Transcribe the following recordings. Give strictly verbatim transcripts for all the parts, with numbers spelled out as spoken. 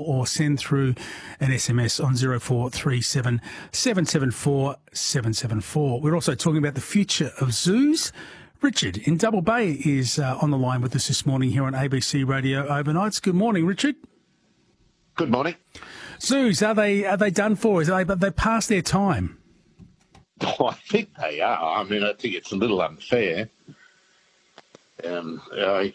or send through an S M S on zero four three seven, seven seven four, seven seven four. We're also talking about the future of zoos. Richard in Double Bay is uh, on the line with us this morning here on A B C Radio Overnights. Good morning, Richard. Good morning. Zoos, are they are they done for? Is they, but they past their time? Oh, I think they are. I mean, I think it's a little unfair. Um, I,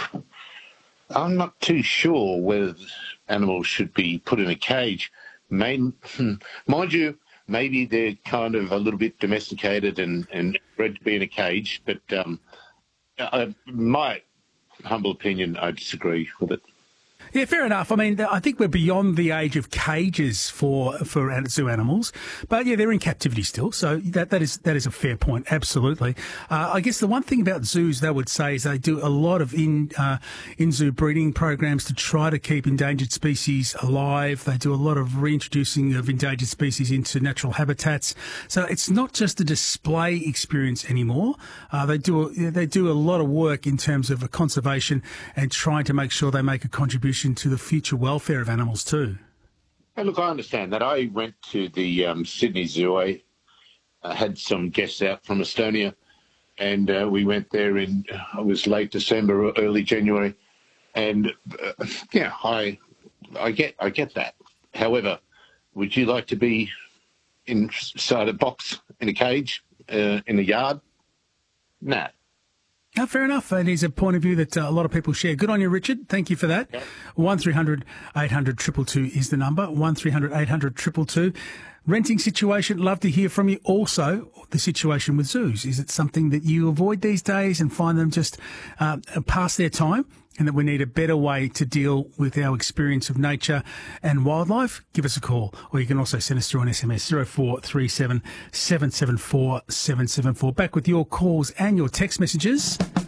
I'm not too sure whether animals should be put in a cage. Main, mind you, maybe they're kind of a little bit domesticated and, and bred to be in a cage, but um, I, my humble opinion, I disagree with it. Yeah, fair enough. I mean, I think we're beyond the age of cages for for zoo animals, but yeah, they're in captivity still. So that that is that is a fair point. Absolutely. Uh, I guess the one thing about zoos they would say is they do a lot of in uh, in zoo breeding programs to try to keep endangered species alive. They do a lot of reintroducing of endangered species into natural habitats. So it's not just a display experience anymore. Uh, they do they do a lot of work in terms of conservation and trying to make sure they make a contribution to the future welfare of animals too. Hey, look, I understand that. I went to the um, Sydney Zoo. I uh, had some guests out from Estonia, and uh, we went there in, uh, it was late December or early January, and uh, yeah, I, I get, I get that. However, would you like to be inside a box in a cage uh, in a yard? Nah. No, fair enough. It is a point of view that uh, a lot of people share. Good on you, Richard. Thank you for that. Okay. one three hundred, eight hundred, two two two is the number. one three hundred, eight hundred, two two two. Renting situation, love to hear from you. Also, the situation with zoos. Is it something that you avoid these days and find them just uh, past their time, and that we need a better way to deal with our experience of nature and wildlife? Give us a call, or you can also send us through an S M S, zero four three seven, seven seven four, seven seven four. Back with your calls and your text messages.